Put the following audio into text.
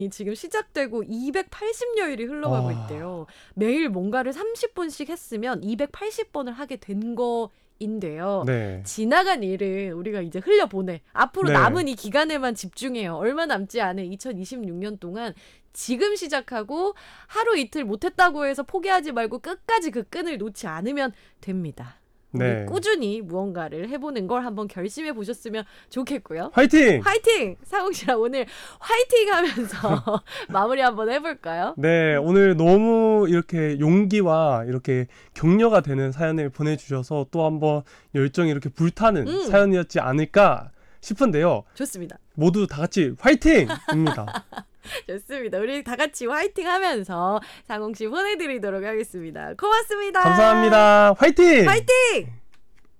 지금 시작되고 280여일이 흘러가고 있대요. 매일 뭔가를 30분씩 했으면 280번을 하게 된 거인데요. 네. 지나간 일을 우리가 이제 흘려보내. 앞으로 네. 남은 이 기간에만 집중해요. 얼마 남지 않은 2026년 동안 지금 시작하고 하루 이틀 못했다고 해서 포기하지 말고 끝까지 그 끈을 놓지 않으면 됩니다. 우리 네. 꾸준히 무언가를 해보는 걸 한번 결심해 보셨으면 좋겠고요. 화이팅! 화이팅! 상욱 씨랑 오늘 화이팅 하면서 마무리 한번 해볼까요? 네, 오늘 너무 이렇게 용기와 이렇게 격려가 되는 사연을 보내주셔서 또 한번 열정이 이렇게 불타는 사연이었지 않을까 싶은데요. 좋습니다. 모두 다 같이 화이팅입니다. 좋습니다. 우리 다 같이 화이팅 하면서 상욱 씨 보내드리도록 하겠습니다. 고맙습니다. 감사합니다. 화이팅! 화이팅!